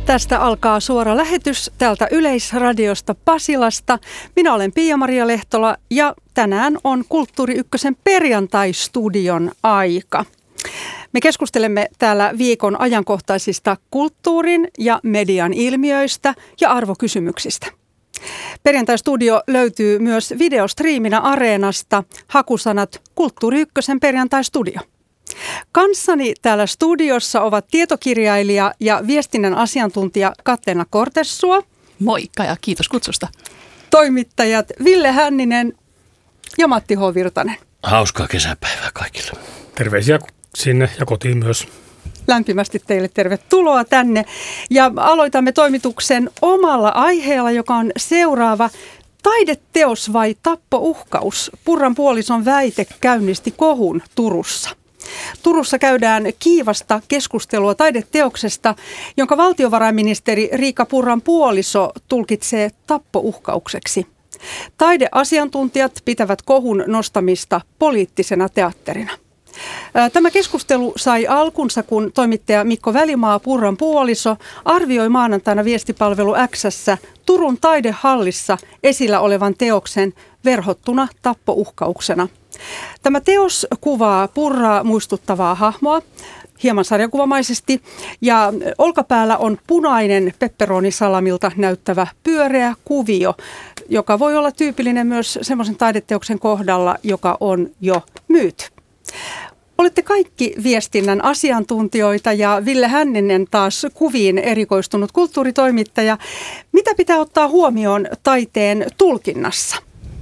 Tästä alkaa suora lähetys täältä Yleisradiosta Pasilasta. Minä olen Pia-Maria Lehtola ja tänään on Kulttuuri Ykkösen perjantai-studion aika. Me keskustelemme täällä viikon ajankohtaisista kulttuurin ja median ilmiöistä ja arvokysymyksistä. Perjantai-studio löytyy myös videostriiminä Areenasta. Hakusanat Kulttuuri Ykkösen perjantai-studio. Kanssani täällä studiossa ovat tietokirjailija ja viestinnän asiantuntija Katleena Kortessua. Moikka ja kiitos kutsusta. Toimittajat Ville Hänninen ja Matti H. Virtanen. Hauskaa kesäpäivää kaikille. Terveisiä sinne ja kotiin myös. Lämpimästi teille tervetuloa tänne. Ja aloitamme toimituksen omalla aiheella, joka on seuraava. Taideteos vai tappouhkaus? Purran puolison väite käynnisti kohun Turussa. Turussa käydään kiivasta keskustelua taideteoksesta, jonka valtiovarainministeri Riikka Purran puoliso tulkitsee tappouhkaukseksi. Taideasiantuntijat pitävät kohun nostamista poliittisena teatterina. Tämä keskustelu sai alkunsa, kun toimittaja Mikko Välimaa, Purran puoliso, arvioi maanantaina viestipalvelu X:ssä Turun taidehallissa esillä olevan teoksen verhottuna tappouhkauksena. Tämä teos kuvaa Purraa muistuttavaa hahmoa, hieman sarjakuvamaisesti, ja olkapäällä on punainen pepperonisalamilta näyttävä pyöreä kuvio, joka voi olla tyypillinen myös semmoisen taideteoksen kohdalla, joka on jo myyty. Olette kaikki viestinnän asiantuntijoita ja Ville Hänninen taas kuviin erikoistunut kulttuuritoimittaja. Mitä pitää ottaa huomioon taiteen tulkinnassa?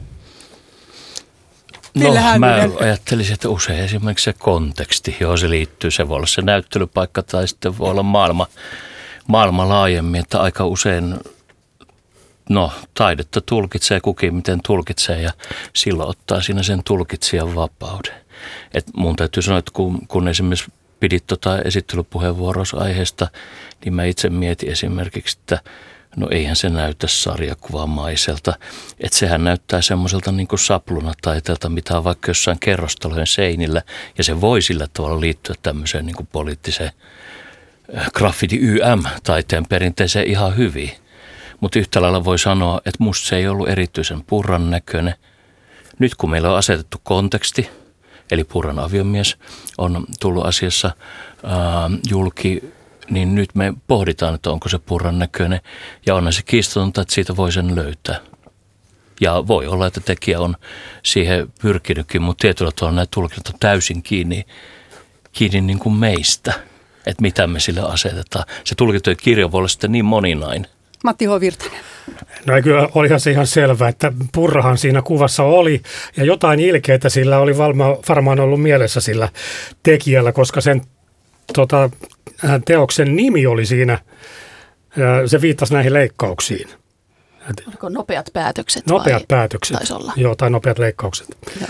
No, mä ajattelisin, että usein esimerkiksi se konteksti, johon se liittyy, se voi olla se näyttelypaikka tai sitten voi olla maailma laajemmin, että aika usein taidetta tulkitsee kukin, miten tulkitsee ja silloin ottaa siinä sen tulkitsijan vapauden. Et mun täytyy sanoa, että kun esimerkiksi pidit esittelypuheenvuorossa aiheesta, niin mä itse mietin esimerkiksi, että no eihän se näytä sarjakuvamaiselta. Että sehän näyttää semmoiselta niin kuin saplunataiteelta, mitä on vaikka jossain kerrostalojen seinillä. Ja se voi sillä tavalla liittyä tämmöiseen niin kuin poliittiseen graffiti YM-taiteen perinteeseen ihan hyvin. Mutta yhtä lailla voi sanoa, että musta se ei ollut erityisen Purran näköinen. Nyt kun meillä on asetettu konteksti, eli Purran aviomies on tullut asiassa julki, niin nyt me pohditaan, että onko se Purran näköinen. Ja onhan se kiistatonta, että siitä voi sen löytää. Ja voi olla, että tekijä on siihen pyrkinytkin, mutta tietyllä tavalla nämä tulkinnat on täysin kiinni niin kuin meistä, että mitä me sille asetetaan. Se tulkintojen kirjo voi olla sitten niin moninainen. Matti H. Virtanen. No kyllä olihan se ihan selvä, että Purrahan siinä kuvassa oli ja jotain ilkeitä sillä oli varmaan ollut mielessä sillä tekijällä, koska sen teoksen nimi oli siinä, se viittasi näihin leikkauksiin. Oliko nopeat päätökset? Nopeat päätökset, taisi olla. Joo, tai nopeat leikkaukset. Joo.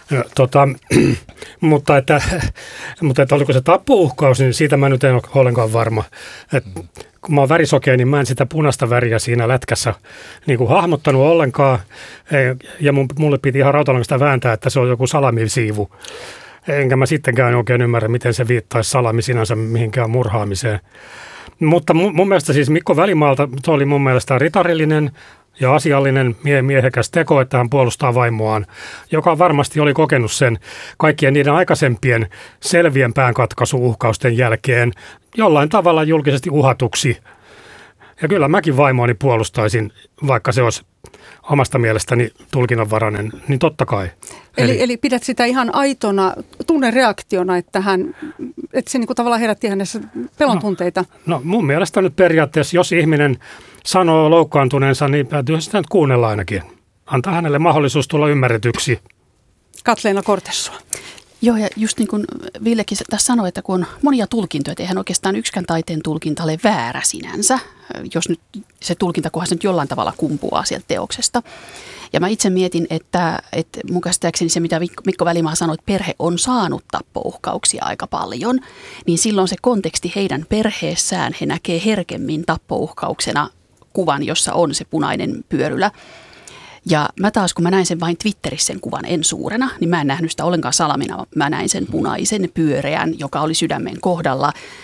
Mutta oliko se tappouhkaus, niin siitä mä nyt en ole ollenkaan varma. Kun mä oon värisokea, niin mä en sitä punaista väriä siinä lätkässä niin kuin hahmottanut ollenkaan. Ja mulle piti ihan rautalangasta vääntää, että se on joku salamisiivu. Enkä mä sittenkään oikein ymmärrä, miten se viittaisi salami sinänsä mihinkään murhaamiseen. Mutta mun mielestä siis Mikko Välimaalta, se oli mun mielestä ritarillinen ja asiallinen miehekäs teko, että hän puolustaa vaimoaan, joka varmasti oli kokenut sen kaikkien niiden aikaisempien selvien päänkatkaisu-uhkausten jälkeen jollain tavalla julkisesti uhatuksi. Ja kyllä mäkin vaimoani puolustaisin, vaikka se olisi omasta mielestäni tulkinnanvarainen, niin totta kai. Eli pidät sitä ihan aitona tunnereaktiona, että se niin kuin tavallaan herätti hänessä pelon tunteita? No mun mielestä nyt periaatteessa, jos ihminen sanoo loukkaantuneensa, niin täytyy sitä nyt kuunnella ainakin. Antaa hänelle mahdollisuus tulla ymmärretyksi. Katleena Kortessua. Joo, ja just niin kuin Villekin tässä sanoi, että kun on monia tulkintoja, eihän oikeastaan yksikään taiteen tulkinta ole väärä sinänsä, jos nyt se tulkintakohan se nyt jollain tavalla kumpuaa sieltä teoksesta. Ja mä itse mietin, että mun käsittääkseni se, mitä Mikko Välimaa sanoi, että perhe on saanut tappouhkauksia aika paljon, niin silloin se konteksti heidän perheessään, he näkee herkemmin tappouhkauksena kuvan, jossa on se punainen pyörylä. Ja mä taas, kun mä näin sen vain Twitterissä sen kuvan en suurena, niin mä en nähnyt sitä ollenkaan salamina. Mä näin sen punaisen pyöreän, joka oli sydämen kohdalla.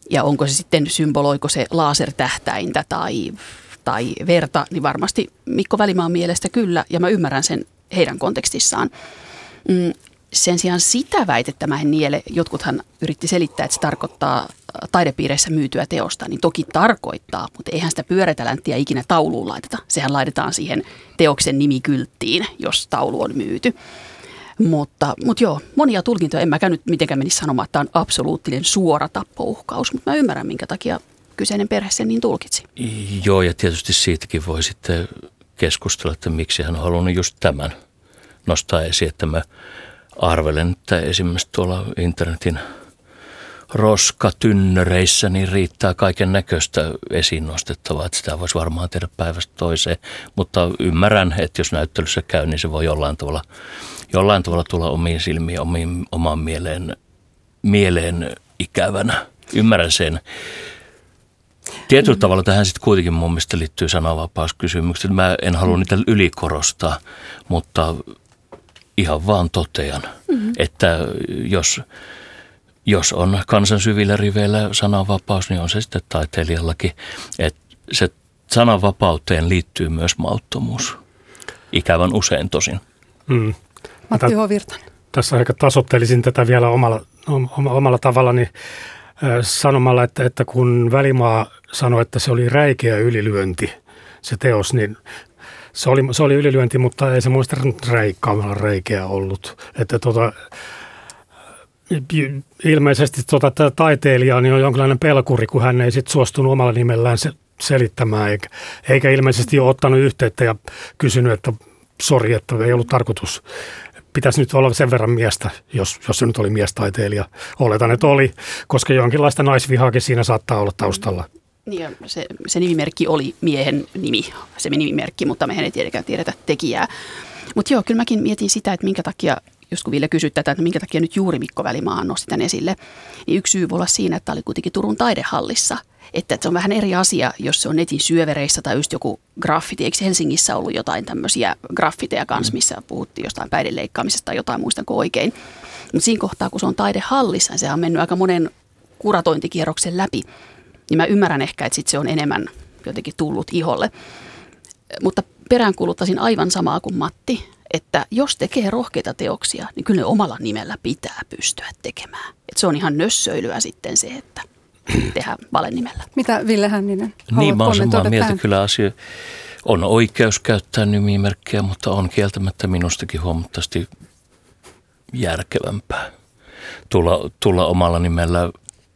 Ja onko se sitten, symboloiko se lasertähtäintä tai verta, niin varmasti Mikko Välimaan mielestä kyllä, ja mä ymmärrän sen heidän kontekstissaan. Sen sijaan sitä väitettä mä en niele, jotkuthan yritti selittää, että se tarkoittaa taidepiireissä myytyä teosta, niin toki tarkoittaa, mutta eihän sitä pyörätälänttiä ikinä tauluun laiteta. Sehän laitetaan siihen teoksen nimikylttiin, jos taulu on myyty. Mutta joo, monia tulkintoja, en mäkään nyt mitenkään menisi sanomaan, että tämä on absoluuttinen suora tappouhkaus, mutta mä ymmärrän, minkä takia kyseinen perhe sen niin tulkitsi. Joo, ja tietysti siitäkin voi sitten keskustella, että miksi hän on halunnut just tämän nostaa esiin, että mä arvelen, että esimerkiksi tuolla internetin roskatynnöreissä niin riittää kaiken näköistä esiin nostettavaa, että sitä voisi varmaan tehdä päivästä toiseen, mutta ymmärrän, että jos näyttelyssä käy, niin se voi jollain tavalla tulla omiin silmiin, omaan mieleen ikävänä. Ymmärrän sen. Tietyllä tavalla tähän sitten kuitenkin mun mielestä liittyy sananvapauskysymykset. Mä en halua niitä ylikorostaa, mutta ihan vaan totean, että jos on kansan syvillä riveillä sananvapaus, niin on se sitten taiteilijallakin. Että se sananvapauteen liittyy myös mauttomuus. Ikävän usein tosin. Matti H. Virtanen. Tässä ehkä tasoittelisin tätä vielä omalla tavallani sanomalla, että kun Välimaa sanoi, että se oli räikeä ylilyönti, se teos, niin se oli ylilyönti, mutta ei se muista räikeä ollut. Että ilmeisesti taiteilija niin on jonkinlainen pelkuri, kun hän ei sit suostunut omalla nimellään selittämään, eikä ilmeisesti ole ottanut yhteyttä ja kysynyt, että sori, että ei ollut tarkoitus. Pitäisi nyt olla sen verran miestä, jos se nyt oli miestaiteilija. Oletan, että oli, koska jonkinlaista naisvihaakin siinä saattaa olla taustalla. Niin ja se nimimerkki oli miehen nimi, se nimimerkki, mutta mehän ei tietenkään tiedetä tekijää. Mutta joo, kyllä mäkin mietin sitä, että minkä takia, just kun Ville kysyi tätä, että minkä takia nyt juuri Mikko Välimaa nosti tämän esille, niin yksi syy voi olla siinä, että tämä oli kuitenkin Turun taidehallissa. Että se on vähän eri asia, jos se on netin syövereissä tai just joku graffiti. Eikö Helsingissä ollut jotain tämmöisiä graffiteja kanssa, missä puhuttiin jostain päiden leikkaamisesta tai jotain, muistanko oikein. Mutta siinä kohtaa, kun se on taidehallissa, niin sehän on mennyt aika monen kuratointikierroksen läpi. Niin mä ymmärrän ehkä, että sit se on enemmän jotenkin tullut iholle. Mutta peräänkuuluttaisin aivan samaa kuin Matti, että jos tekee rohkeita teoksia, niin kyllä ne omalla nimellä pitää pystyä tekemään. Et se on ihan nössöilyä sitten se, että tehdään valenimellä. Mitä Ville Hänninen? Niin, mä oon samaa mieltä kyllä asia. On oikeus käyttää nimimerkkejä, mutta on kieltämättä minustakin huomattavasti järkevämpää tulla omalla nimellä.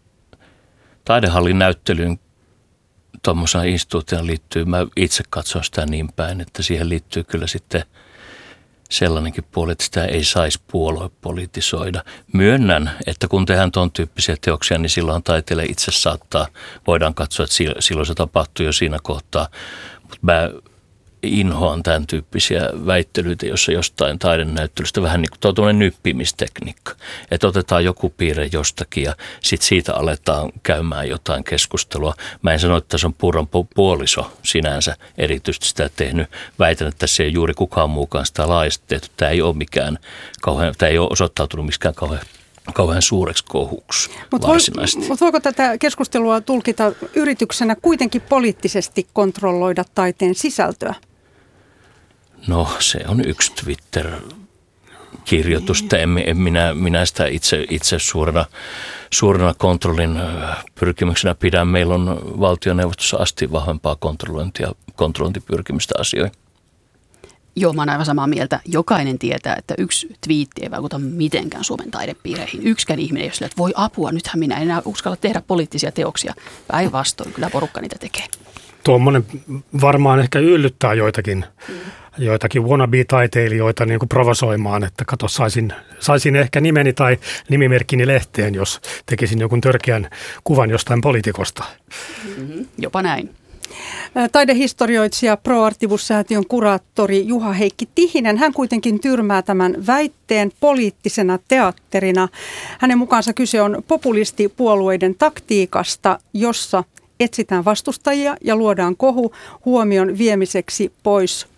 Taidehallin näyttelyyn tuommoisena instituutiona liittyy, mä itse katson sitä niin päin, että siihen liittyy kyllä sitten sellainenkin puoli, että sitä ei saisi puoluepolitisoida. Myönnän, että kun tehdään tuon tyyppisiä teoksia, niin silloin taiteilija itse voidaan katsoa, että silloin se tapahtuu jo siinä kohtaa. Mutta mä inhoan tämän tyyppisiä väittelyitä, jossa jostain taidenäyttelystä vähän niin kuin tuo nyppimistekniikka. Että otetaan joku piirre jostakin ja sitten siitä aletaan käymään jotain keskustelua. Mä en sano, että se on Purran puoliso sinänsä erityisesti sitä tehnyt. Väitän, että se ei juuri kukaan muukaan sitä laajasti tehty. Tämä ei ole osoittautunut miskään kauhean suureksi kohuksi varsinaisesti. Mutta voiko tätä keskustelua tulkita yrityksenä kuitenkin poliittisesti kontrolloida taiteen sisältöä? No se on yksi Twitter-kirjoitus. En minä sitä itse suurena kontrollin pyrkimyksenä pidän. Meillä on valtioneuvostossa asti vahvempaa kontrollointipyrkimystä asioihin. Joo, mä oon aivan samaa mieltä. Jokainen tietää, että yksi twiitti ei vaikuta mitenkään Suomen taidepiireihin. Yksikään ihminen ei ole sillä, että voi apua, nythän minä en enää uskalla tehdä poliittisia teoksia. Päinvastoin, kyllä porukka niitä tekee. Tuommoinen varmaan ehkä yllyttää joitakin wannabe-taiteilijoita niin kuin provosoimaan, että kato, saisin ehkä nimeni tai nimimerkkini lehteen, jos tekisin jonkun törkeän kuvan jostain poliitikosta. Jopa näin. Taidehistorioitsija Pro Artibus-säätiön kuraattori Juha-Heikki Tihinen, hän kuitenkin tyrmää tämän väitteen poliittisena teatterina. Hänen mukaansa kyse on populistipuolueiden taktiikasta, jossa etsitään vastustajia ja luodaan kohu huomion viemiseksi pois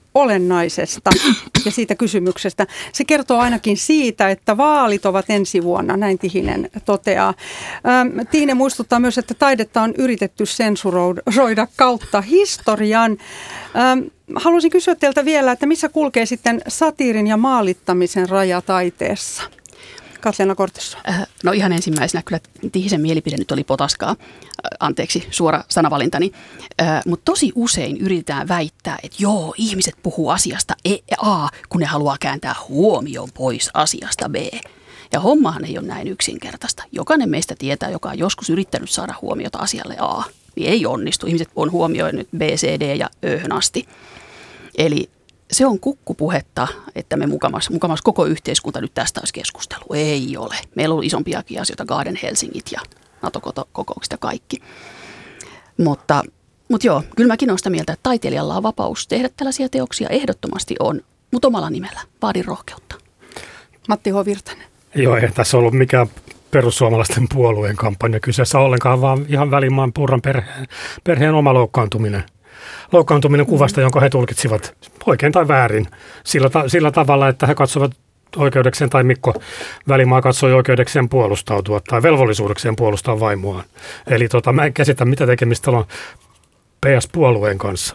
olennaisesta ja siitä kysymyksestä. Se kertoo ainakin siitä, että vaalit ovat ensi vuonna, näin Tihinen toteaa. Tihinen muistuttaa myös, että taidetta on yritetty sensuroida kautta historian. Haluaisin kysyä teiltä vielä, että missä kulkee sitten satiirin ja maalittamisen raja taiteessa? Katleena Kortesso. No ihan ensimmäisenä kyllä Tihisen mielipide nyt oli potaskaa. Anteeksi, suora sanavalintani. Mutta tosi usein yritetään väittää, että joo, ihmiset puhuu asiasta A, kun ne haluaa kääntää huomion pois asiasta B. Ja hommahan ei ole näin yksinkertaista. Jokainen meistä tietää, joka on joskus yrittänyt saada huomiota asialle A, niin ei onnistu. Ihmiset on huomioinut B, C, D ja Ö:hön asti. Eli se on kukkupuhetta, että me mukamas koko yhteiskunta nyt tästä olisi keskustelu. Ei ole. Meillä on isompiakin asioita, Garden Helsingit ja NATO-kokoukset ja kaikki. Mutta joo, kyllä mäkin olen sitä mieltä, että taiteilijalla on vapaus tehdä tällaisia teoksia. Ehdottomasti on, mutta omalla nimellä. Vaadin rohkeutta. Matti H. Virtanen. Joo, ei tässä ollut mikään perussuomalaisten puolueen kampanja kyseessä ollenkaan, vaan ihan Välimaan Purran perheen oma loukkaantuminen. Loukkaantuminen kuvasta, jonka he tulkitsivat oikein tai väärin sillä tavalla, että he katsovat oikeudekseen, tai Mikko Välimaa katsoi oikeudekseen puolustautua tai velvollisuudekseen puolustaa vaimoaan. Eli mä en käsitä, mitä tekemistä on PS-puolueen kanssa.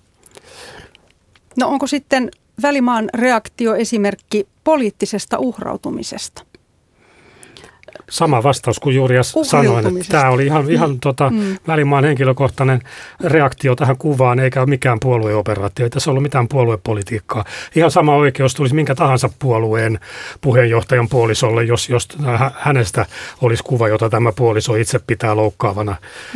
No onko sitten Välimaan reaktio esimerkki poliittisesta uhrautumisesta? Sama vastaus kuin juuri sanoin, että tämä oli ihan Välimaan henkilökohtainen reaktio tähän kuvaan, eikä ole mikään puolueoperaatio, ei tässä ollut mitään puoluepolitiikkaa. Ihan sama oikeus tulisi minkä tahansa puolueen puheenjohtajan puolisolle, jos hänestä olisi kuva, jota tämä puoliso itse pitää loukkaavana.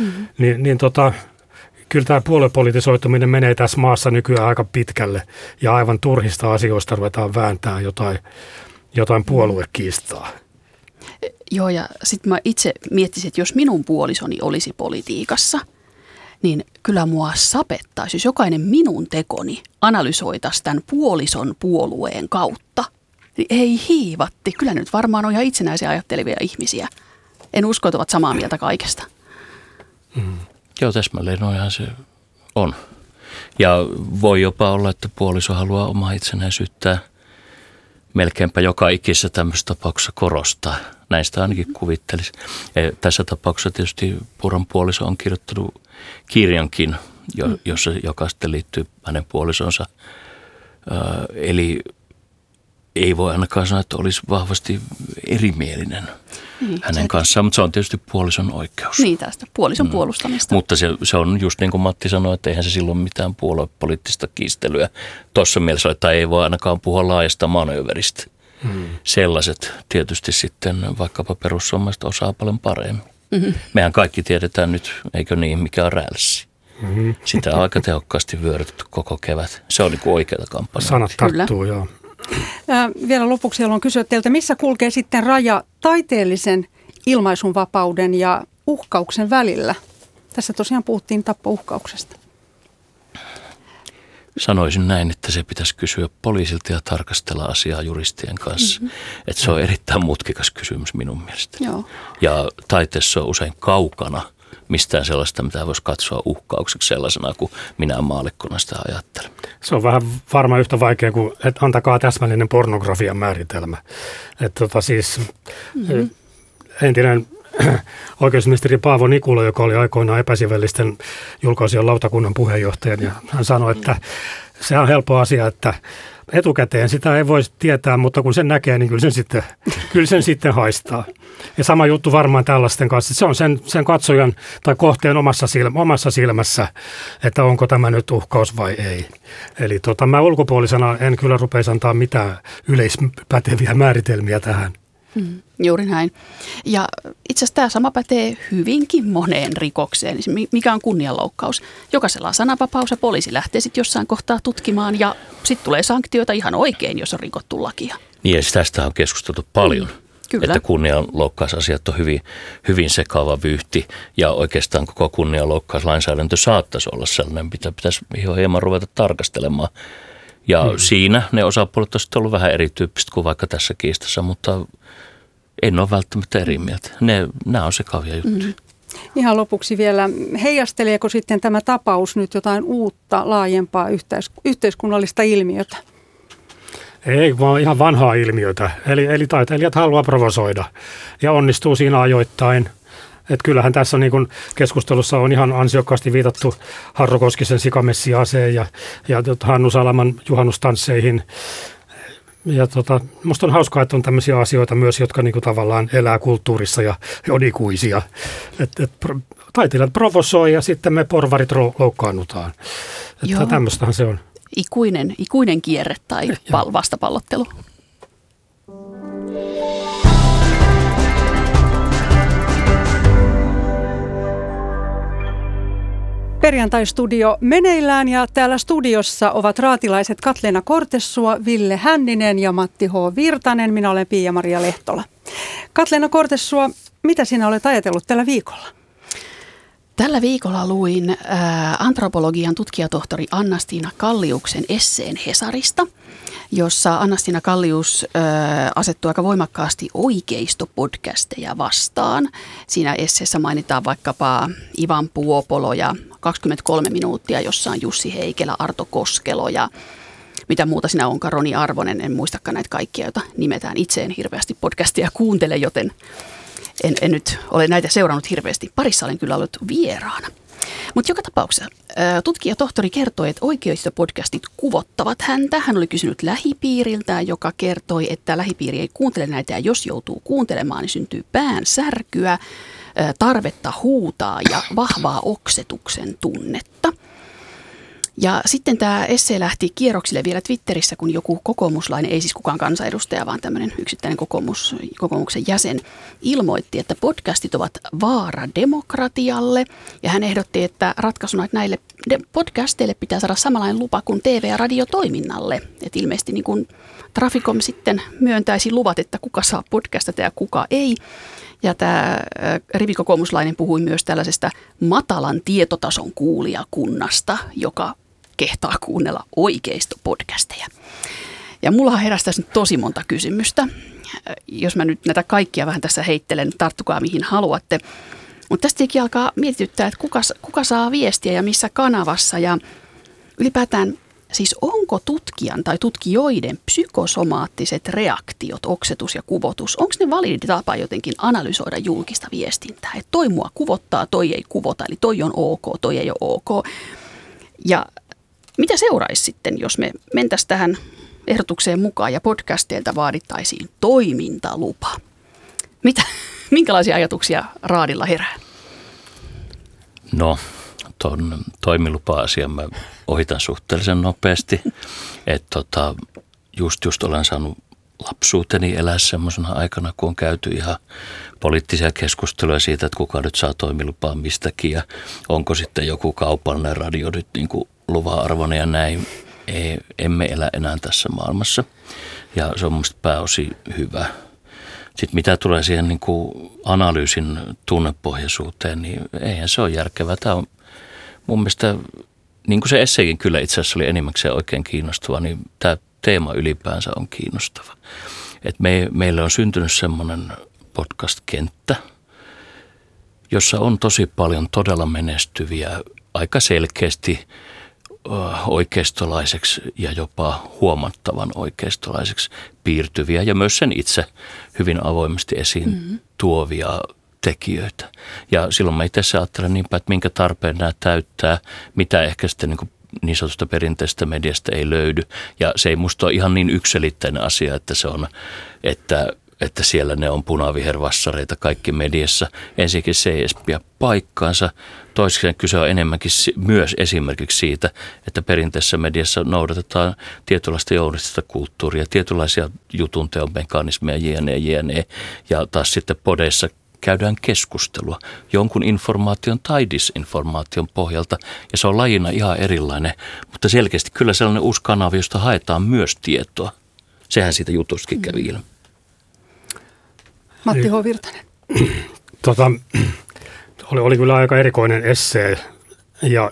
Kyllä tämä puoluepolitisoituminen menee tässä maassa nykyään aika pitkälle ja aivan turhista asioista ruvetaan vääntää jotain puoluekiistaa. Joo, ja sitten mä itse miettisin, että jos minun puolisoni olisi politiikassa, niin kyllä mua sapettaisi, jos jokainen minun tekoni analysoitaisiin tämän puolison puolueen kautta. Niin ei hiivatti. Kyllä nyt varmaan on ihan itsenäisiä ajattelevia ihmisiä. En usko, että ovat samaa mieltä kaikesta. Joo, täsmälleen noihan se on. Ja voi jopa olla, että puoliso haluaa omaa itsenäisyyttään melkeinpä joka ikisessä tämmöisessä tapauksessa korostaa. Näistä ainakin kuvittelisi. Tässä tapauksessa tietysti Purran puoliso on kirjoittanut kirjankin, joka sitten liittyy hänen puolisonsa. Eli ei voi ainakaan sanoa, että olisi vahvasti erimielinen hänen kanssaan, mutta se on tietysti puolison oikeus. Niin, tästä puolison puolustamista. Mutta se on just niin kuin Matti sanoi, että eihän se silloin mitään puoluepoliittista kiistelyä tuossa mielessä, että ei voi ainakaan puhua laajasta manööveristä. Sellaiset tietysti sitten vaikkapa perussuomalaiset osaa paljon paremmin. Mehän kaikki tiedetään nyt, eikö niin, mikä on rälssi. Sitä on aika tehokkaasti vyörytetty koko kevät. Se on niin kuin oikeata kampanjaa. Sanat tarttuu, joo. Vielä lopuksi haluan kysyä teiltä, missä kulkee sitten raja taiteellisen ilmaisunvapauden ja uhkauksen välillä? Tässä tosiaan puhuttiin tappouhkauksesta. Sanoisin näin, että se pitäisi kysyä poliisilta ja tarkastella asiaa juristien kanssa. Että se on erittäin mutkikas kysymys minun mielestäni. Joo. Ja taiteessa on usein kaukana mistään sellaista, mitä voisi katsoa uhkaukseksi sellaisena, kuin minä maallikkona sitä ajattelen. Se on vähän varmaan yhtä vaikea kuin, että antakaa täsmällinen pornografian määritelmä. Että entinen oikeusministeri Paavo Nikula, joka oli aikoinaan epäsivellisten julkaisijan lautakunnan puheenjohtaja, ja hän sanoi, että se on helppo asia, että etukäteen sitä ei voi tietää, mutta kun sen näkee, niin kyllä sen sitten haistaa. Ja sama juttu varmaan tällaisten kanssa. Se on sen katsojan tai kohteen omassa silmässä, että onko tämä nyt uhkaus vai ei. Eli mä ulkopuolisena en kyllä rupeisi antaa mitään yleispäteviä määritelmiä tähän. Juuri näin. Ja itse asiassa tämä sama pätee hyvinkin moneen rikokseen. Mikä on kunnianloukkaus? Jokaisella on sananvapaus ja poliisi lähtee sitten jossain kohtaa tutkimaan ja sitten tulee sanktioita ihan oikein, jos on rikottu lakia. Niin ja tästä on keskusteltu paljon. Kyllä. Että kunnianloukkausasiat on hyvin sekava vyyhti ja oikeastaan koko kunnianloukkauslainsäädäntö saattaisi olla sellainen, mitä pitäisi hieman ruveta tarkastelemaan. Ja siinä ne osapuolet olisivat ollut vähän erityyppiset kuin vaikka tässä kiistassa, mutta en ole välttämättä eri mieltä. Nämä on sekavia juttuja. Ihan lopuksi vielä, heijasteleeko sitten tämä tapaus nyt jotain uutta, laajempaa yhteiskunnallista ilmiötä? Ei, vaan ihan vanhaa ilmiötä. Eli taiteilijat haluaa provosoida ja onnistuu siinä ajoittain. Et kyllähän tässä niin kun keskustelussa on ihan ansiokkaasti viitattu Harro Koskisen Sikamessiaaseen ja Hannu Salaman juhannustansseihin. Ja musta on hauskaa, että on tämmöisiä asioita myös, jotka niin kuin tavallaan elää kulttuurissa ja on ikuisia. Taiteilijat provosoi ja sitten me porvarit loukkaannutaan. Tämmöistähän se on. Ikuinen kierre tai vastapallottelu. Perjantai-studio meneillään ja täällä studiossa ovat raatilaiset Katleena Kortessua, Ville Hänninen ja Matti H. Virtanen. Minä olen Pia-Maria Lehtola. Katleena Kortessua, mitä sinä olet ajatellut tällä viikolla? Tällä viikolla luin antropologian tutkijatohtori Anna-Stiina Kalliuksen esseen Hesarista, jossa Anna-Stiina Kallius asettuu aika voimakkaasti oikeistopodcasteja vastaan. Siinä esseessä mainitaan vaikkapa Ivan Puopolo ja 23 minuuttia, jossa on Jussi Heikelä, Arto Koskelo ja mitä muuta siinä onkaan, Roni Arvonen. En muistakaan näitä kaikkia, joita nimetään. Itse en hirveästi podcastia kuuntele, joten en nyt ole näitä seurannut hirveästi. Parissa olen kyllä ollut vieraana. Mutta joka tapauksessa tutkijatohtori kertoi, että oikeistopodcastit kuvottavat häntä. Hän oli kysynyt lähipiiriltään, joka kertoi, että lähipiiri ei kuuntele näitä ja jos joutuu kuuntelemaan, niin syntyy päänsärkyä, tarvetta huutaa ja vahvaa oksetuksen tunnetta. Ja sitten tämä essee lähti kierroksille vielä Twitterissä, kun joku kokoomuslainen, ei siis kukaan kansanedustaja, vaan tämmöinen yksittäinen kokoomuksen jäsen, ilmoitti, että podcastit ovat vaara demokratialle. Ja hän ehdotti, että ratkaisuna, että näille podcasteille pitää saada samanlainen lupa kuin TV- ja radiotoiminnalle. Että ilmeisesti niin kuin Traficom sitten myöntäisi luvat, että kuka saa podcastata ja kuka ei. Ja tämä rivikokoomuslainen puhui myös tällaisesta matalan tietotason kuulijakunnasta, joka kehtaa kuunnella oikeistopodcasteja. Ja mullahan heräsi tässä nyt tosi monta kysymystä. Jos mä nyt näitä kaikkia vähän tässä heittelen, tarttukaa mihin haluatte. Mutta tästäkin alkaa mietityttää, että kuka saa viestiä ja missä kanavassa. Ja ylipäätään siis onko tutkijan tai tutkijoiden psykosomaattiset reaktiot, oksetus ja kuvotus, onko ne validi tapa jotenkin analysoida julkista viestintää? Että toi mua kuvottaa, toi ei kuvota, eli toi on ok, toi ei ole ok. Ja mitä seuraisi sitten, jos me mentäisiin tähän ehdotukseen mukaan ja podcasteilta vaadittaisiin toimintalupa? Minkälaisia ajatuksia Raadilla herää? No, tuon toimilupa-asian mä ohitan suhteellisen nopeasti. Että just olen saanut lapsuuteni elää semmoisena aikana, kun on käyty ihan poliittisia keskusteluja siitä, että kuka nyt saa toimilupaa mistäkin ja onko sitten joku kaupallinen radio nyt niin kuin luvan-arvoinen ja näin. Emme elä enää tässä maailmassa ja se on mielestäni pääosin hyvä. Sitten mitä tulee siihen niin kuin analyysin tunnepohjaisuuteen, niin eihän se ole järkevää. Tämä on mun mielestä, niin kuin se esseekin kyllä itse asiassa oli enimmäkseen oikein kiinnostava, niin tämä teema ylipäänsä on kiinnostava. Et meille on syntynyt semmoinen podcast-kenttä, jossa on tosi paljon todella menestyviä, aika selkeästi oikeistolaiseksi ja jopa huomattavan oikeistolaiseksi piirtyviä ja myös sen itse hyvin avoimesti esiin tuovia tekijöitä. Ja silloin mä itse ajattelen niinpä, että minkä tarpeen nämä täyttää, mitä ehkä sitten niin sanotusta perinteistä mediasta ei löydy. Ja se ei musta ole ihan niin yksiselitteinen asia, että se on, että siellä ne on punavihervassareita kaikki mediassa. Ensinnäkin se ei edes pidä paikkaansa. Toiseksi kyse on enemmänkin myös esimerkiksi siitä, että perinteisessä mediassa noudatetaan tietynlaista journalistista kulttuuria, tietynlaisia jutunteon mekanismeja, jne. Ja taas sitten podeissa käydään keskustelua jonkun informaation tai disinformaation pohjalta, ja se on lajina ihan erilainen, mutta selkeästi kyllä sellainen uusi kanava, josta haetaan myös tietoa. Sehän siitä jutustakin kävi ilmi. Matti H. Virtanen. Oli kyllä aika erikoinen essee ja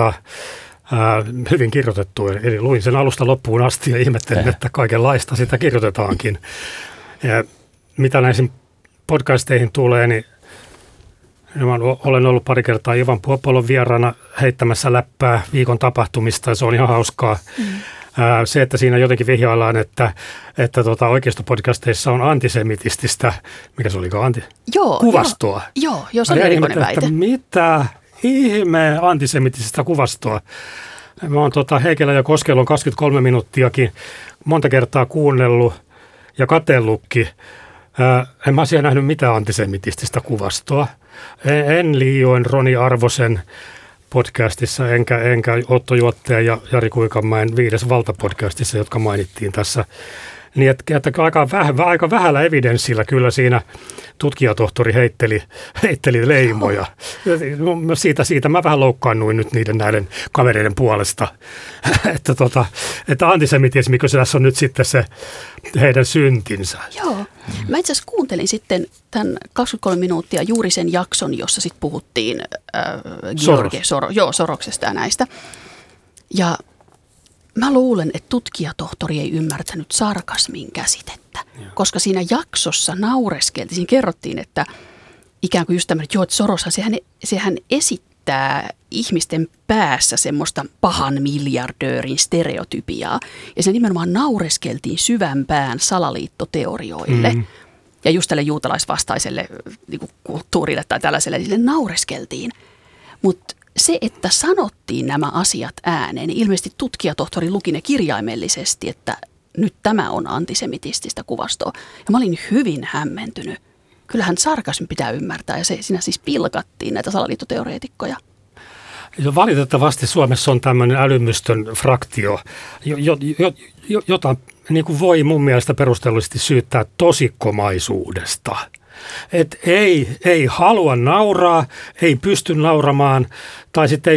hyvin kirjoitettu. Eli luin sen alusta loppuun asti ja ihmettelin, että kaikenlaista sitä kirjoitetaankin. Ja mitä näihin podcasteihin tulee, niin Olen ollut pari kertaa Ivan Puopolon vieraana heittämässä läppää viikon tapahtumista ja se on ihan hauskaa. Se, että siinä jotenkin vihjaillaan, että oikeistopodcasteissa on antisemitististä, mikä se olikaan, kuvastoa. Joo, se oli erikoinen väite. Mitä ihme antisemitististä kuvastoa? Mä oon Heikelä ja Koskelo on 23 minuuttiakin monta kertaa kuunnellut ja katsellutkin. En mä siellä nähnyt mitään antisemitististä kuvastoa. En liioin Roni Arvosen podcastissa, enkä Otto Juotteen ja Jari Kuikanmäen 5. valtapodcastissa, jotka mainittiin tässä. Niin, että aika vähällä evidenssillä kyllä siinä tutkijatohtori heitteli leimoja. Siitä mä vähän loukkaannuin nyt näiden kavereiden puolesta, että antisemitismikö se tässä on nyt sitten se heidän syntinsä. Joo. Mä itse asiassa kuuntelin sitten tämän 23 minuuttia juuri sen jakson, jossa sitten puhuttiin Soroksesta ja näistä. Ja mä luulen, että tutkijatohtori ei ymmärtänyt sarkasmin käsitettä, koska siinä jaksossa naureskeltiin, siinä kerrottiin, että ikään kuin just tämmöinen, että Soroshan sehän esittää ihmisten päässä semmoista pahan miljardöörin stereotypiaa, ja se nimenomaan naureskeltiin syvän pään salaliittoteorioille. Ja just tälle juutalaisvastaiselle niin kuin kulttuurille tai tällaiselle, sille naureskeltiin. Mutta se, että sanottiin nämä asiat ääneen, niin ilmeisesti tutkijatohtori luki ne kirjaimellisesti, että nyt tämä on antisemitististä kuvastoa. Ja mä olin hyvin hämmentynyt. Kyllähän sarkasmi pitää ymmärtää, ja siinä siis pilkattiin näitä salaliittoteoreetikkoja. Valitettavasti Suomessa on tämmöinen älymystön fraktio, jota niin kuin voi mun mielestä perustellisesti syyttää tosikkomaisuudesta. Että ei halua nauraa, ei pysty nauramaan, tai sitten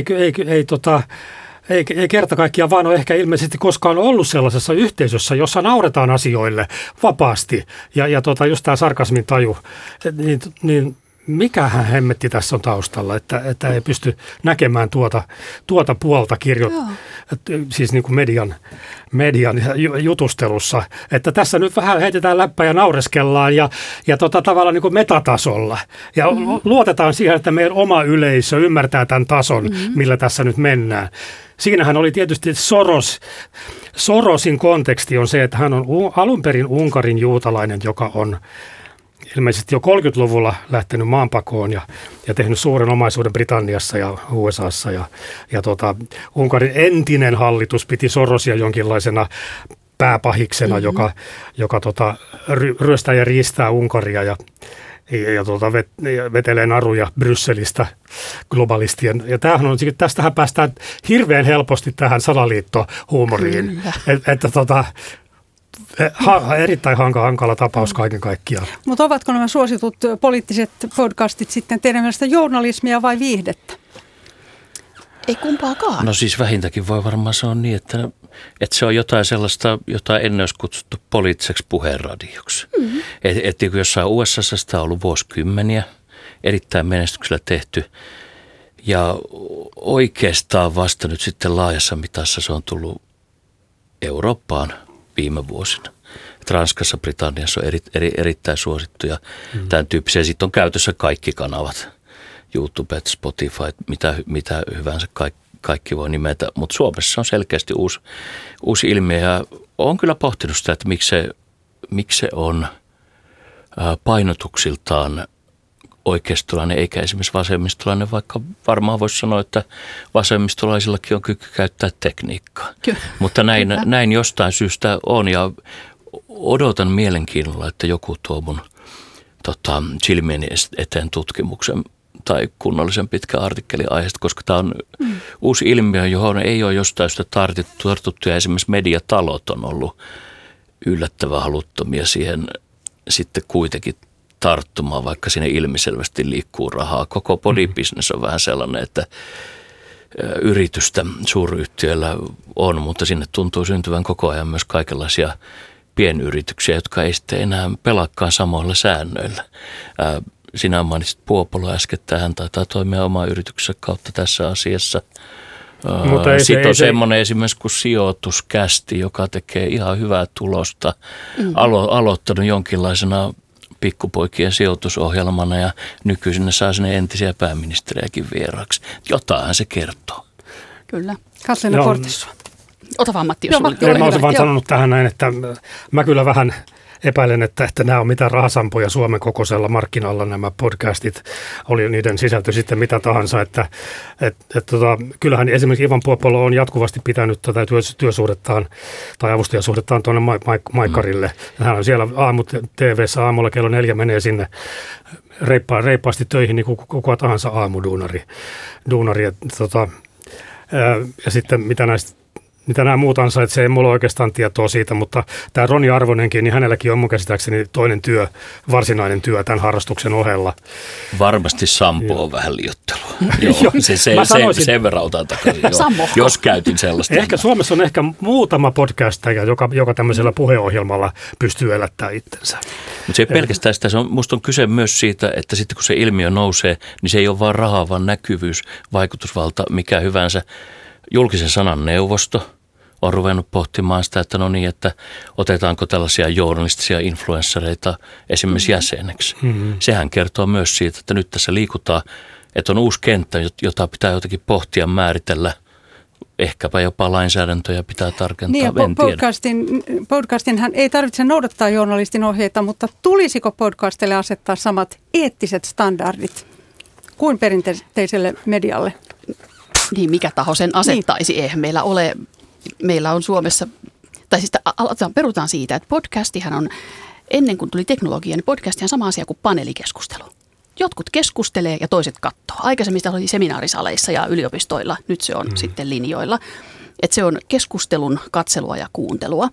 ei kerta kaikkiaan vaan ole ehkä ilmeisesti koskaan ollut sellaisessa yhteisössä, jossa nauretaan asioille vapaasti. Ja just tämä sarkasmin taju, niin mikähän hemmetti tässä on taustalla, että ei pysty näkemään tuota puolta siis niin kuin median jutustelussa, että tässä nyt vähän heitetään läppää ja naureskellaan ja tavallaan niin kuin metatasolla ja luotetaan siihen, että meidän oma yleisö ymmärtää tämän tason, millä tässä nyt mennään. Siinähän oli tietysti Sorosin konteksti on se, että hän on alun perin Unkarin juutalainen, joka on ilmeisesti jo 30-luvulla lähtenyt maanpakoon ja tehnyt suuren omaisuuden Britanniassa ja USAssa. Ja Unkarin entinen hallitus piti Sorosia jonkinlaisena pääpahiksena, joka ryöstää ja riistää Unkaria ja vetelee naruja Brysselistä globalistien. Ja tästähän päästään hirveän helposti tähän salaliittohuumoriin. Erittäin hankala tapaus kaiken kaikkiaan. Mutta ovatko nämä suositut poliittiset podcastit sitten teidän mielestä journalismia vai viihdettä? Ei kumpaakaan. No siis vähintäänkin voi varmaan sanoa niin, että se on jotain sellaista, jota ennen olisi kutsuttu poliittiseksi puheenradioksi. Että jossain USAssa sitä on ollut vuosikymmeniä, erittäin menestyksellä tehty. Ja oikeastaan vasta nyt sitten laajassa mitassa se on tullut Eurooppaan viime vuosina. Ranskassa, Britanniassa on erittäin suosittuja tämän tyyppisiä. Sitten on käytössä kaikki kanavat, YouTube, Spotify, mitä hyvänsä kaikki voi nimetä. Mutta Suomessa on selkeästi uusi ilmiö ja olen kyllä pohtinut sitä, että miksi se on painotuksiltaan oikeistolainen eikä esimerkiksi vasemmistolainen, vaikka varmaan voisi sanoa, että vasemmistolaisillakin on kyky käyttää tekniikkaa. Mutta näin jostain syystä on ja odotan mielenkiinnolla, että joku tuo mun silmieni eteen tutkimuksen tai kunnollisen pitkä artikkeli aiheesta, koska tämä on uusi ilmiö, johon ei ole jostain syystä tartuttu ja esimerkiksi mediatalot on ollut yllättävän haluttomia siihen sitten kuitenkin tarttumaan, vaikka sinne ilmiselvästi liikkuu rahaa. Koko bodybusiness on vähän sellainen, että yritystä suuryhtiöillä on, mutta sinne tuntuu syntyvän koko ajan myös kaikenlaisia pienyrityksiä, jotka ei sitten enää pelaakaan samoilla säännöillä. Sinä mainitsit Puopolo äskettäin, hän taitaa toimia oman yrityksensä kautta tässä asiassa. Sitten on semmoinen esimerkiksi kuin Sijoituskästi, joka tekee ihan hyvää tulosta, aloittanut jonkinlaisena pikkupoikien sijoitusohjelmana ja nykyisin ne saa sinne entisiä pääministeriäkin vieraaksi. Jotain se kertoo. Kyllä. Katleena Kortisua. Ota vaan Matti, jos mä olisin vaan sanonut tähän näin, että mä kyllä vähän epäilen, että nämä on mitään rahasampoja Suomen kokoisella markkinalla nämä podcastit, oli niiden sisältö sitten mitä tahansa, että kyllähän esimerkiksi Ivan Puopolo on jatkuvasti pitänyt tätä työsuhdettaan tai avustajasuhdettaan tuonne Maikkarille. Hän on siellä TV:ssä aamulla kello 4 menee sinne reippaasti töihin niin kuin kuka tahansa aamuduunari. Ja sitten mitä nämä muut ansaitsee, ei mulla oikeastaan tietoa siitä, mutta tämä Roni Arvonenkin, niin hänelläkin on mun käsittääkseni toinen työ, varsinainen työ tämän harrastuksen ohella. Varmasti Sampo on vähän liottelua. Joo, sen verran otan takaisin, jos käytin sellaista. Suomessa on ehkä muutama podcastaja, joka tämmöisellä puheohjelmalla pystyy elättämään itsensä. Mutta se ei pelkästään sitä, musta on kyse myös siitä, että sitten kun se ilmiö nousee, niin se ei ole vaan raha, vaan näkyvyys, vaikutusvalta, mikä hyvänsä. Julkisen sanan neuvosto on ruvennut pohtimaan sitä, että no niin, että otetaanko tällaisia journalistisia influenssereita esimerkiksi jäseneksi. Mm-hmm. Sehän kertoo myös siitä, että nyt tässä liikutaan, että on uusi kenttä, jota pitää jotenkin pohtia, määritellä. Ehkäpä jopa lainsäädäntöjä pitää tarkentaa, en tiedä. Podcastinhan ei tarvitse noudattaa journalistin ohjeita, mutta tulisiko podcastille asettaa samat eettiset standardit kuin perinteiselle medialle? Niin, mikä taho sen asettaisi? Eihän meillä on Suomessa, tai siis perutaan siitä, että podcastihan on, ennen kuin tuli teknologia, niin podcastihan on sama asia kuin paneelikeskustelu. Jotkut keskustelee ja toiset katsoo. Aikaisemmin sitä oli seminaarisaleissa ja yliopistoilla, nyt se on sitten linjoilla. Että se on keskustelun katselua ja kuuntelua.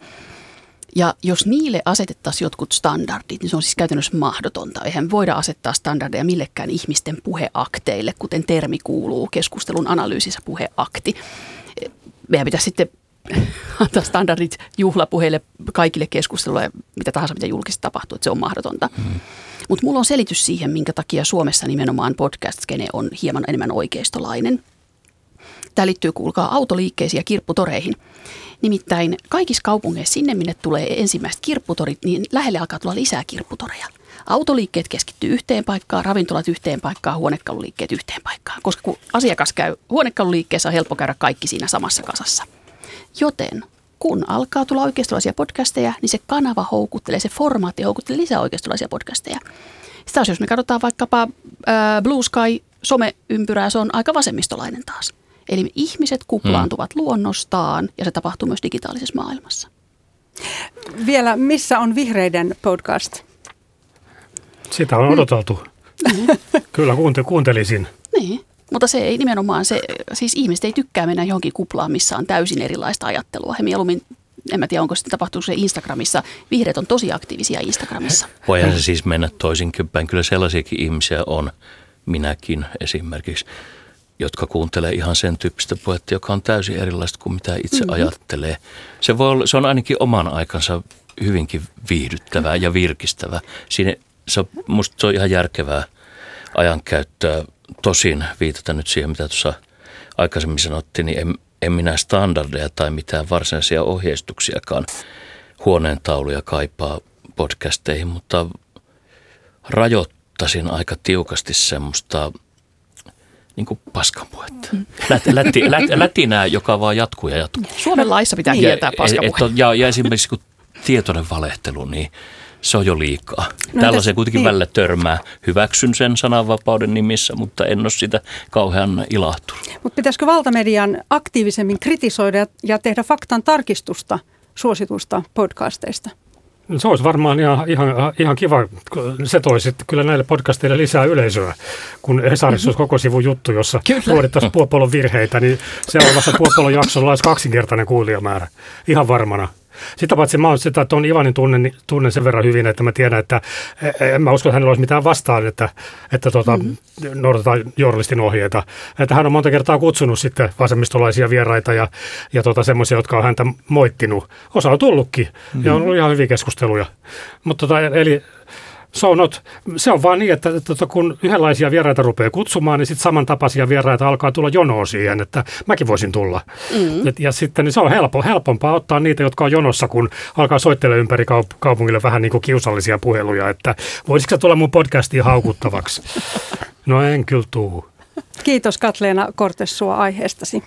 Ja jos niille asetettaisiin jotkut standardit, niin se on siis käytännössä mahdotonta. Eihän voida asettaa standardeja millekään ihmisten puheakteille, kuten termi kuuluu keskustelun analyysissä puheakti. Meidän pitäisi sitten antaa standardit juhlapuheille kaikille keskusteluille ja mitä tahansa, mitä julkisesti tapahtuu, että se on mahdotonta. Mutta mulla on selitys siihen, minkä takia Suomessa nimenomaan podcast-skene on hieman enemmän oikeistolainen. Tämä liittyy, kuulkaa, autoliikkeisiin ja kirpputoreihin. Nimittäin kaikissa kaupungeissa sinne, minne tulee ensimmäiset kirpputorit, niin lähelle alkaa tulla lisää kirpputoreja. Autoliikkeet keskittyy yhteen paikkaan, ravintolat yhteen paikkaan, huonekaluliikkeet yhteen paikkaan. Koska kun asiakas käy huonekaluliikkeessä, on helppo käydä kaikki siinä samassa kasassa. Joten kun alkaa tulla oikeistolaisia podcasteja, niin se kanava houkuttelee, se formaatti houkuttelee lisää oikeistolaisia podcasteja. Sitten taas, jos me katsotaan vaikkapa Blue Sky someympyrää, se on aika vasemmistolainen taas. Eli ihmiset kuplaantuvat luonnostaan ja se tapahtuu myös digitaalisessa maailmassa. Vielä, missä on vihreiden podcast? Sitä on odoteltu. Kyllä kuuntelisin. Niin, mutta se ei nimenomaan siis ihmiset ei tykkää mennä johonkin kuplaan, missä on täysin erilaista ajattelua. He mieluummin, en mä tiedä onko sitten tapahtuu se Instagramissa, vihreät on tosi aktiivisia Instagramissa. Voihan se siis mennä toisinkin päin. Kyllä sellaisiakin ihmisiä on, minäkin esimerkiksi, jotka kuuntelee ihan sen tyyppistä puhetta, joka on täysin erilaista kuin mitä itse ajattelee. Se on ainakin oman aikansa hyvinkin viihdyttävää ja virkistävää. Musta se on ihan järkevää ajankäyttöä. Tosin viitata nyt siihen, mitä tuossa aikaisemmin sanottiin, niin en minä standardeja tai mitään varsinaisia ohjeistuksiakaan huoneentauluja kaipaa podcasteihin, mutta rajoittaisin aika tiukasti semmoista niin kuin paskanpuhetta. Lätinää, joka vaan jatkuu ja jatkuu. Suomen laissa pitää kieltää paskanpuhe. Ja esimerkiksi kun tietoinen valehtelu, niin se on jo liikaa. Tällaisen kuitenkin välillä törmää. Hyväksyn sen sananvapauden nimissä, mutta en ole sitä kauhean ilahtunut. Mutta pitäisikö valtamedian aktiivisemmin kritisoida ja tehdä faktan tarkistusta suosituista podcasteista? Se olisi varmaan ihan kiva. Se toisi kyllä näille podcasteille lisää yleisöä. Kun Hesarissa olisi koko sivun juttu, jossa ruodittaisiin Puopolon virheitä, niin seuraavassa Puopolon jaksolla olisi 2-kertainen kuulijamäärä. Ihan varmana. Sitä paitsi mä tuon Ivanin tunnen sen verran hyvin, että mä tiedän, että en mä usko, että hänellä olisi mitään vastaan, että noudatetaan journalistin ohjeita. Että hän on monta kertaa kutsunut sitten vasemmistolaisia vieraita ja semmoisia, jotka on häntä moittinut. Osa on tullutkin ja on ollut ihan hyviä keskusteluja. Mutta eli So not. Se on vaan niin, että kun yhdenlaisia vieraita rupeaa kutsumaan, niin sitten samantapaisia vieraita alkaa tulla jonoa siihen, että mäkin voisin tulla. Ja sitten niin se on helpompaa ottaa niitä, jotka on jonossa, kun alkaa soittelemaan ympäri kaupungille vähän niin kuin kiusallisia puheluja, että voisitko sä tulla mun podcastiin haukuttavaksi? No en kyllä tuu. Kiitos Katleena Cortez aiheestasi.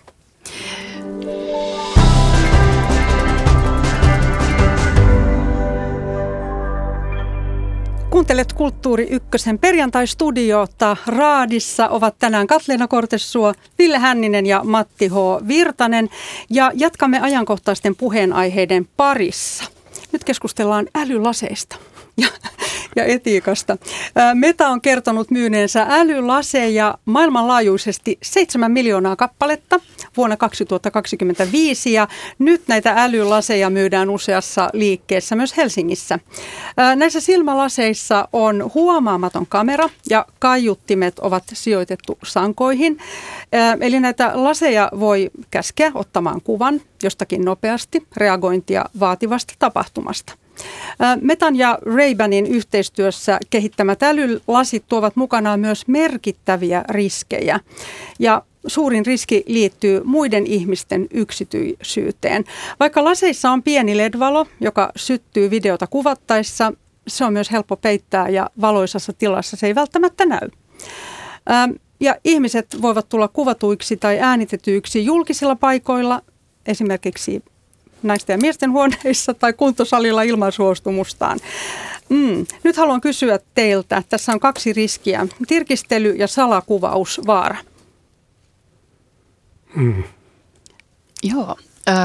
Kuuntelet Kulttuuri Ykkösen perjantai-studiota. Raadissa ovat tänään Katleena Cortez, Ville Hänninen ja Matti H. Virtanen. Ja jatkamme ajankohtaisten puheenaiheiden parissa. Nyt keskustellaan älylaseista ja etiikasta. Meta on kertonut myyneensä älylaseja maailmanlaajuisesti 7 miljoonaa kappaletta vuonna 2025 ja nyt näitä älylaseja myydään useassa liikkeessä myös Helsingissä. Näissä silmälaseissa on huomaamaton kamera ja kaiuttimet ovat sijoitettu sankoihin. Eli näitä laseja voi käskeä ottamaan kuvan jostakin nopeasti reagointia vaativasta tapahtumasta. Metan ja Ray-Banin yhteistyössä kehittämät älylasit tuovat mukanaan myös merkittäviä riskejä. Ja suurin riski liittyy muiden ihmisten yksityisyyteen. Vaikka laseissa on pieni LED-valo, joka syttyy videota kuvattaessa, se on myös helppo peittää ja valoisassa tilassa se ei välttämättä näy. Ja ihmiset voivat tulla kuvatuiksi tai äänitetyiksi julkisilla paikoilla, esimerkiksi naisten ja miesten huoneissa tai kuntosalilla ilman suostumustaan. Nyt haluan kysyä teiltä. Tässä on 2 riskiä. Tirkistely ja salakuvausvaara. Joo.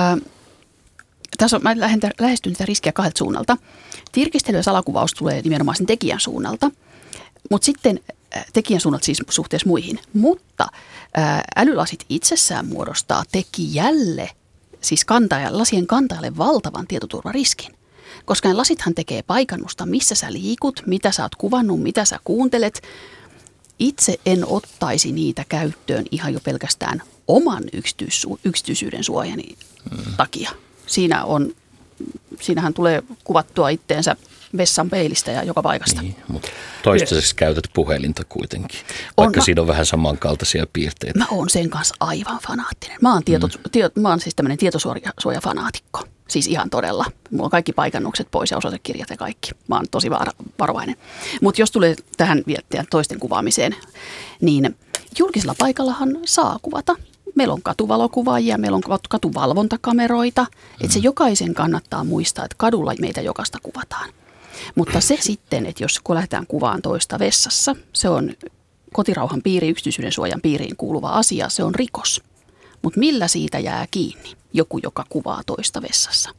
Mä lähestyn tätä riskiä 2 suunnalta. Tirkistely ja salakuvaus tulee nimenomaan sen tekijän suunnalta, mutta sitten tekijän suunnalta siis suhteessa muihin. Mutta älylasit itsessään muodostaa tekijälle, siis lasien kantajalle valtavan tietoturvariskin. Koska ne lasithan tekee paikannusta, missä sä liikut, mitä sä oot kuvannut, mitä sä kuuntelet. Itse en ottaisi niitä käyttöön ihan jo pelkästään oman yksityisyyden suojani takia. Siinähän tulee kuvattua itteensä vessan peilistä ja joka paikasta. Niin, mutta toistaiseksi käytät puhelinta kuitenkin, siinä on vähän samankaltaisia piirteitä. Mä oon sen kanssa aivan fanaattinen. Mä oon siis tämmöinen tietosuojafanaatikko. Siis ihan todella. Mulla on kaikki paikannukset pois ja osoitekirjat ja kaikki. Mä oon tosi varovainen. Mutta jos tulee tähän toisten kuvaamiseen, niin julkisella paikallahan saa kuvata. Meillä on katuvalokuvaajia, meillä on katuvalvontakameroita. Että se jokaisen kannattaa muistaa, että kadulla meitä jokaista kuvataan. Mutta se sitten, että kun lähdetään kuvaan toista vessassa, se on kotirauhan piiri, yksityisyyden suojan piiriin kuuluva asia, se on rikos. Mutta millä siitä jää kiinni joku, joka kuvaa toista vessassa?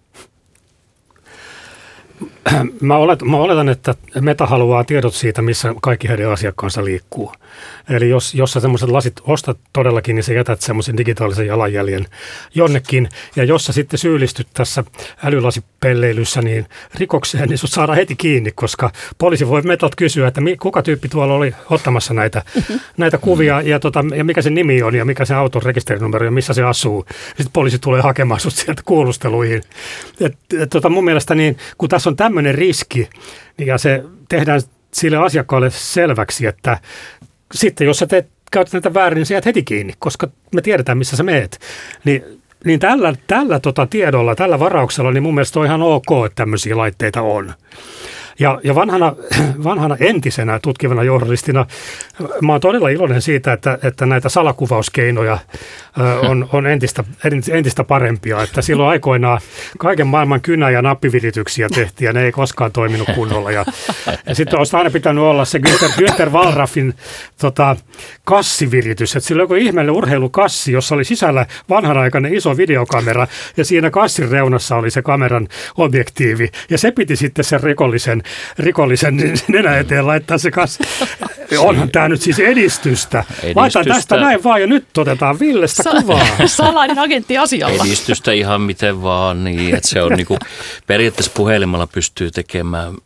Mä oletan, että Meta haluaa tiedot siitä, missä kaikki heidän asiakkaansa liikkuu. Eli jos sä semmoiset lasit ostat todellakin, niin sä jätät semmoisen digitaalisen jalanjäljen jonnekin. Ja jos sä sitten syyllistyt tässä älylasipelleilyssä niin rikokseen, niin sut saadaan heti kiinni, koska poliisi voi Metalta kysyä, että kuka tyyppi tuolla oli ottamassa näitä kuvia ja mikä se nimi on ja mikä se auton rekisterinumero ja missä se asuu. Sitten poliisi tulee hakemaan sut sieltä kuulusteluihin. Mun mielestä niin, kun tässä on tämmöinen riski ja se tehdään sille asiakkaalle selväksi, että sitten jos sä käytät näitä väärin, niin sä jäät heti kiinni, koska me tiedetään, missä sä meet. Niin tällä tiedolla, tällä varauksella, niin mun mielestä on ihan ok, että tämmöisiä laitteita on. Ja vanhana entisenä tutkivana journalistina mä oon todella iloinen siitä, että näitä salakuvauskeinoja on entistä parempia. Että silloin aikoinaan kaiken maailman kynä- ja nappivirityksiä tehtiin ja ne ei koskaan toiminut kunnolla. Ja sitten olisi aina pitänyt olla se Günther Wallraffin kassiviritys. Että sillä oli joku ihmeellinen urheilukassi, jossa oli sisällä vanhanaikainen iso videokamera ja siinä kassin reunassa oli se kameran objektiivi. Ja se piti sitten sen rikollisen nenä eteen laittaa se kassi. Onhan tämä nyt siis edistystä. Laitan tästä näin vaan ja nyt otetaan Villestä kuvaa. Salainen agentti asialla. Edistystä ihan miten vaan niin, että se on niinku, periaatteessa puhelimella pystyy tekemään